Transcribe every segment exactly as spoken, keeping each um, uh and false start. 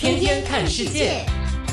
天天看世界。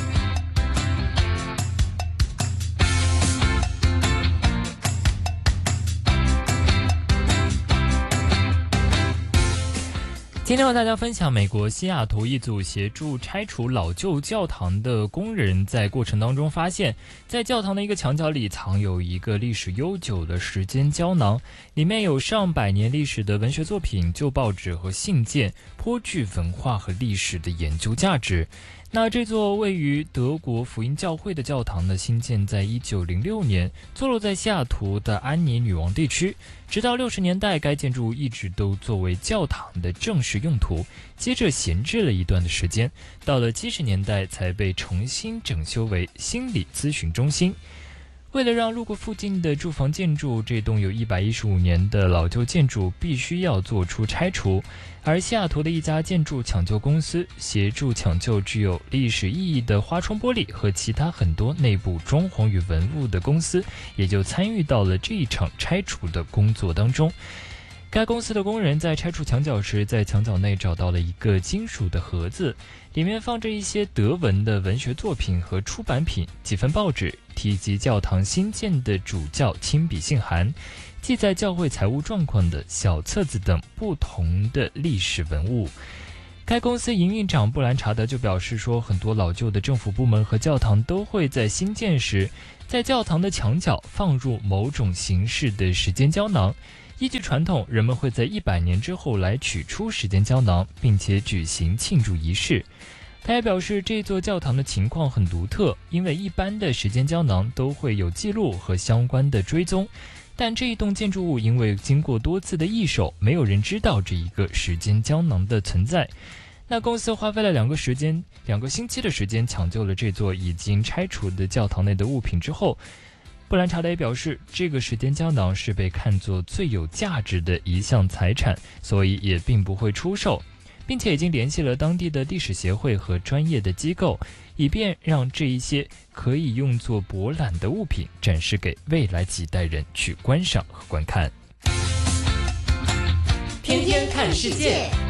今天和大家分享，美国西雅图一组协助拆除老旧教堂的工人在过程当中发现，在教堂的一个墙角里藏有一个历史悠久的时间胶囊，里面有上百年历史的文学作品、旧报纸和信件，颇具文化和历史的研究价值。那这座位于德国福音教会的教堂呢，兴建在一九零六年，坐落在西雅图的安妮女王地区。直到六十年代，该建筑物一直都作为教堂的正式用途，接着闲置了一段的时间，到了七十年代才被重新整修为心理咨询中心。为了让路过附近的住房建筑，这栋有一百一十五年的老旧建筑必须要做出拆除，而西雅图的一家建筑抢救公司协助抢救具有历史意义的花窗玻璃和其他很多内部装潢与文物的公司，也就参与到了这一场拆除的工作当中。该公司的工人在拆除墙角时，在墙角内找到了一个金属的盒子，里面放着一些德文的文学作品和出版品，几份报纸，提及教堂新建的主教亲笔信函，记载教会财务状况的小册子等不同的历史文物。该公司营运长布兰查德就表示说，很多老旧的政府部门和教堂都会在新建时，在教堂的墙角放入某种形式的时间胶囊。依据传统，人们会在一百年之后来取出时间胶囊，并且举行庆祝仪式。他也表示，这座教堂的情况很独特，因为一般的时间胶囊都会有记录和相关的追踪，但这一栋建筑物因为经过多次的易手，没有人知道这一个时间胶囊的存在。那公司花费了两个时间两个星期的时间抢救了这座已经拆除的教堂内的物品之后，布兰查德也表示，这个时间胶囊是被看作最有价值的一项财产，所以也并不会出售，并且已经联系了当地的历史协会和专业的机构，以便让这一些可以用作博览的物品展示给未来几代人去观赏和观看。 天天看世界。